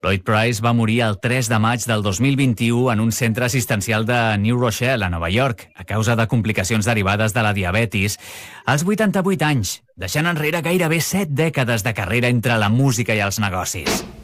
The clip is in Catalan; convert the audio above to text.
Lloyd Price va morir el 3 de maig del 2021 en un centre assistencial de New Rochelle, a Nova York, a causa de complicacions derivades de la diabetis, als 88 anys, deixant enrere gairebé 7 dècades de carrera entre la música i els negocis.